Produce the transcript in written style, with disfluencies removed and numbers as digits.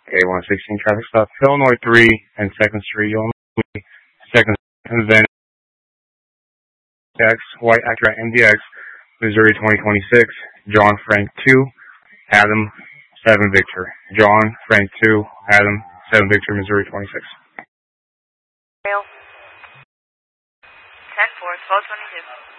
Okay, 116 traffic stop. Illinois 3 and 2nd Street, Illinois. 2nd Van X, White Acura MDX, Missouri 2026. John Frank 2, Adam 7 Victor. John Frank 2, Adam 7 Victor, Missouri 26. Rail 10-4, 1222.